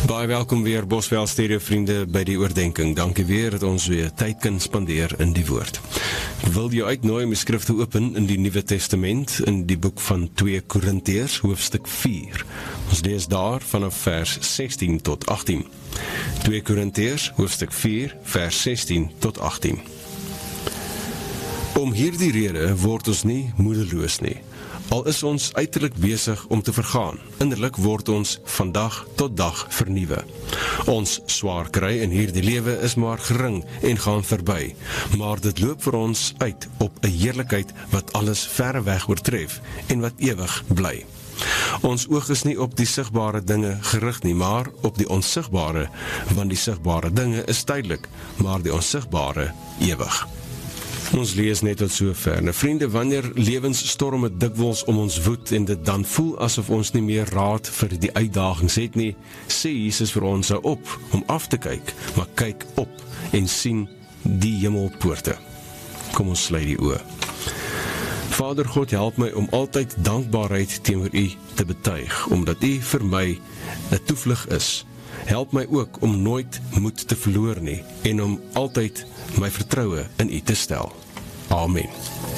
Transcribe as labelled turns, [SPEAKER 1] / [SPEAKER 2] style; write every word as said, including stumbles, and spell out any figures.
[SPEAKER 1] Baie welkom weer Bosveld Stereo vriende by die oordenking. Dankie weer dat ons weer tyd kan spandeer in die woord. Ek wil jou uitnooi om die skrif te open in die Nuwe Testament, in die boek van twee Korintiërs, hoofstuk vier. Ons lees daar vanaf vers sestien tot agttien. twee Korintiërs, hoofstuk vier, vers sestien tot agttien. Om hierdie rede word ons nie moedeloos nie. Al is ons uiterlik besig om te vergaan, innerlik word ons van dag tot dag vernuwe. Ons swaar kry in hierdie lewe is maar gering en gaan verby, maar dit loop vir ons uit op 'n heerlikheid wat alles verre weg oortref en wat ewig bly. Ons oog is nie op die sigbare dinge gerig nie, maar op die onsigbare, want die sigbare dinge is tydelik, maar die onsigbare ewig. Ons lees net tot sover. Nou vriende, wanneer lewensstorme dikwels om ons woed en dit dan voel asof ons nie meer raad vir die uitdagings het nie, sê Jesus vir ons hou op om af te kyk, maar kyk op en sien die hemelpoorte. Kom ons sluit die oë. Vader God, help my om altyd dankbaarheid teenoor U te betuig, omdat U vir my 'n toevlug is. Help my ook om nooit moed te verloor nie en om altyd my vertroue in U te stel. Amen.